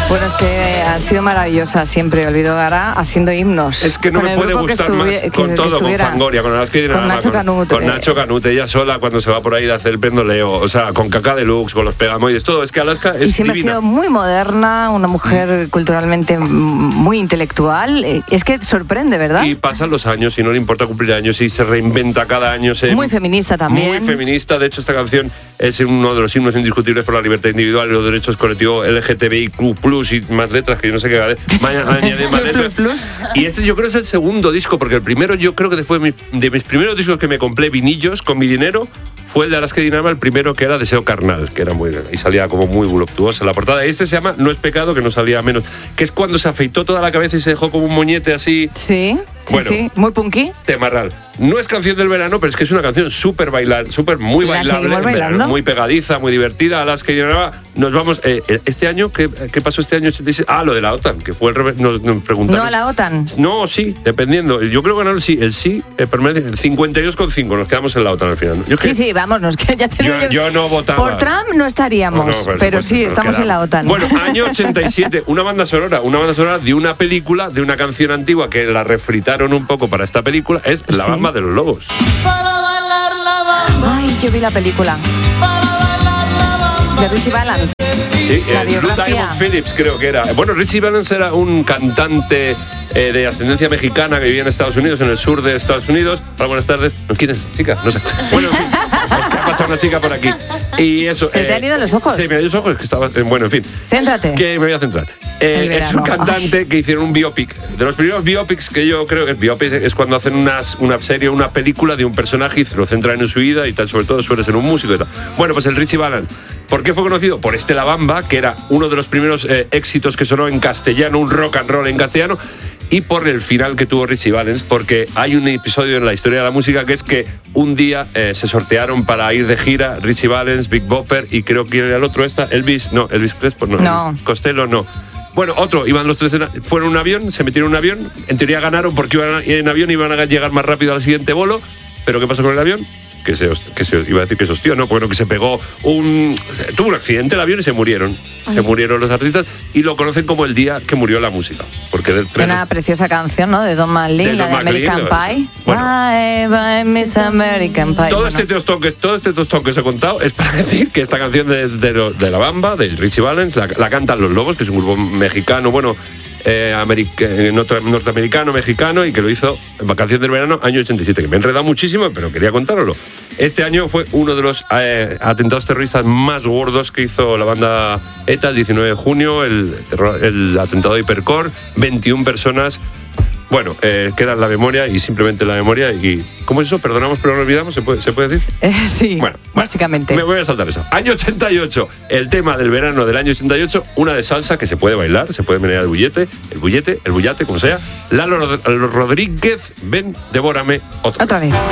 Bueno, es que ha sido maravillosa siempre, Olvido Gara, haciendo himnos. Es que no me puede gustar más con todo, con Fangoria, con Alaska y con Nacho Canut. Con Nacho Canut, ella sola cuando se va por ahí de hacer el pendoleo, o sea, con Caca Deluxe, con los Pegamoides, todo. Es que Alaska es y siempre divina. Ha sido muy moderna, una mujer culturalmente muy intelectual. Es que sorprende, ¿verdad? Y pasan los años y no le importa cumplir años y se reinventa cada año. Muy feminista también. Muy feminista. De hecho, esta canción es uno de los himnos indiscutibles por la libertad individual y los derechos colectivos LGTBIQ+, y más letras que yo no sé qué añadir más letras. Y este yo creo es el segundo disco, porque el primero yo creo que fue de mis primeros discos que me compré vinillos con mi dinero, fue el de Alaska y Dinarama, el primero, que era Deseo Carnal, que era muy, y salía como muy voluptuosa la portada. Este se llama No es pecado, que no salía menos, que es cuando se afeitó toda la cabeza y se dejó como un moñete así. Sí, bueno, sí, muy punky. Temarral. No es canción del verano, pero es que es una canción súper muy bailable, muy pegadiza, muy divertida. Alaska y Dinarama. Nos vamos, este año, ¿qué pasó este año 86? Lo de la OTAN, que fue el revés, nos preguntaron. ¿No a la OTAN? No, sí, dependiendo. Yo creo que ganaron el sí, permanece 52,5, nos quedamos en la OTAN al final. Sí, vámonos, que ya te digo yo no votaba. Por Trump no estaríamos, pero sí, estamos en la OTAN. Bueno, año 87, una banda sonora de una película, de una canción antigua que la refritaron un poco para esta película, es La Bamba de los Lobos. Para bailar la bamba. Ay, yo vi la película. Para bailar la bamba. De Richie Valens. Sí, la biografía. Blue Diamond Phillips creo que era. Bueno, Richie Valens era un cantante de ascendencia mexicana que vivía en Estados Unidos, en el sur de Estados Unidos. Hola, buenas tardes. ¿Quién es? ¿Chica? No sé. Bueno, en fin, es que ha pasado una chica por aquí. Y eso. ¿Se te han ido los ojos? Se me han ido los ojos, que estaba. Bueno, en fin. Céntrate. Que me voy a centrar. Es un cantante que hicieron un biopic. De los primeros biopics que yo creo que el biopic es cuando hacen una serie o una película de un personaje y lo centran en su vida y tal, sobre todo suele ser un músico y tal. Bueno, pues el Richie Valens. ¿Por qué fue conocido? Por La Bamba, que era uno de los primeros éxitos que sonó en castellano, un rock and roll en castellano, y por el final que tuvo Richie Valens, porque hay un episodio en la historia de la música que es que un día se sortearon para ir de gira Richie Valens, Big Bopper y creo que era el otro Elvis Crespo, no. Costello, no. Bueno, iban los tres, fueron en un avión, se metieron en un avión, en teoría ganaron porque iban en avión y iban a llegar más rápido al siguiente bolo, pero ¿qué pasó con el avión? Que se iba a decir que se hostió, ¿no? Bueno, que se pegó tuvo un accidente el avión y se murieron. Ay. Se murieron los artistas y lo conocen como el día que murió la música. Porque del tren. Una preciosa canción, ¿no? De Don McLean, la de American Pie. Bueno, bye, bye, Miss American Pie. Todo este tostón que os he contado es para decir que esta canción de La Bamba, de Richie Valens, la cantan Los Lobos, que es un grupo mexicano, bueno, norteamericano, mexicano, y que lo hizo en Vacación del Verano, año 87, que me he enredado muchísimo, pero quería contároslo. Este año fue uno de los atentados terroristas más gordos que hizo la banda ETA, el 19 de junio, el atentado de Hipercore, 21 personas. Bueno, queda en la memoria y simplemente en la memoria. ¿Y cómo es eso? ¿Perdonamos pero no olvidamos? ¿Se puede decir? Sí, bueno, básicamente. Me voy a saltar eso. Año 88, el tema del verano del año 88, una de salsa que se puede bailar, se puede menear el bullate, como sea. Lalo Rodríguez, ven, devórame otra vez.